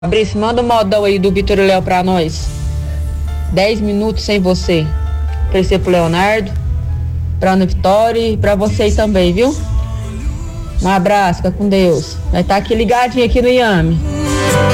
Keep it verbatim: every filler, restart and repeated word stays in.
Fabrício, manda o modão aí do Vitor e Léo pra nós. Dez minutos sem você. Pra ser pro Leonardo, pra Ana Vitória e pra vocês também, viu? Um abraço, fica com Deus. Vai estar aqui ligadinho aqui no Iame.